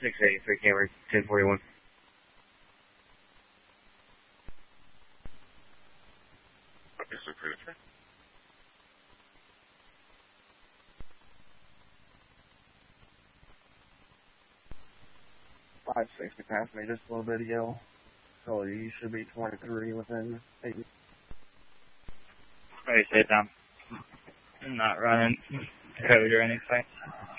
683 camera 1041. Okay, so pretty. 560 past me just a little bit ago. So you should be 23 within 8 minutes. Ready to say I'm not running code or anything.